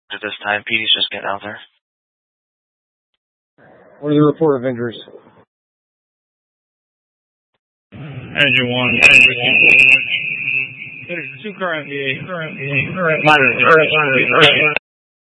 At this time, Petey's just getting out there. What are the report of injuries? Engine 1. 2 current VA.